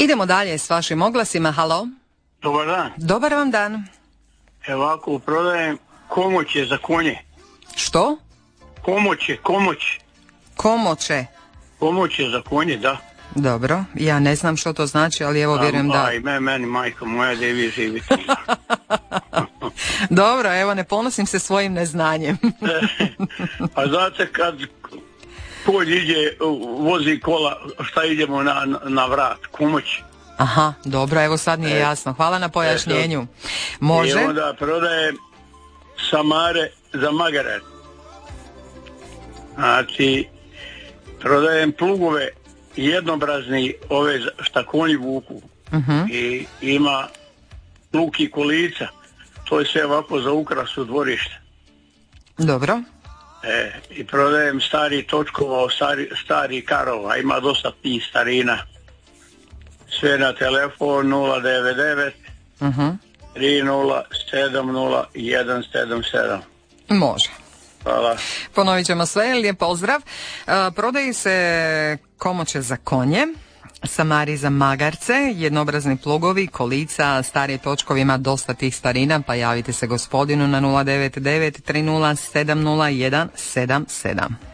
Idemo dalje s vašim oglasima. Halo? Dobar dan. Dobar vam dan. Ovako, prodajem komoće za konje. Što? Komoće. Komoće. Komoće za konje, da. Dobro, ja ne znam što to znači, ali evo vjerujem da... Aj, meni majka moja, da i vi živite. Dobro, evo, ne ponosim se svojim neznanjem. A znate kad konj ide, vozi kola, šta idemo na vrat, komoć. Aha, dobro, evo sad mi je jasno. Hvala na pojašnjenju. Može? I onda prodajem samare za magarac. Znači, prodajem plugove jednobrazni, ove šta konji vuku. I ima plug i kolica. To je sve ovako za ukrasu dvorišta. Dobro. I prodajem stari točkova, stari karova. Ima dosta tih starina. Sve na telefon 099 30 70 177. Može. Hvala. Ponovit ćemo sve, lijep pozdrav. Prodaju se komoće za konje, samari za magarce, jednobrazni plugovi, kolica, stari točkovi, ima dosta tih starina, pa javite se gospodinu na 099 30 70 177.